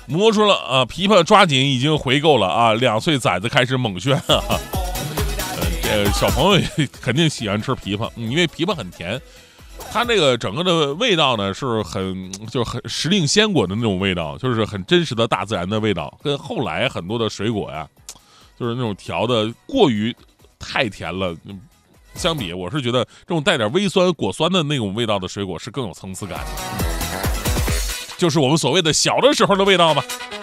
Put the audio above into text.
摸出了啊，琵琶抓紧已经回够了啊，2岁崽子开始猛炫啊。这个小朋友也肯定喜欢吃枇杷，因为枇杷很甜，它这个整个的味道呢是很时令鲜果的那种味道，就是很真实的大自然的味道，跟后来很多的水果呀，就是那种调的过于太甜了。相比，我是觉得这种带点微酸、果酸的那种味道的水果是更有层次感的，就是我们所谓的小的时候的味道吧。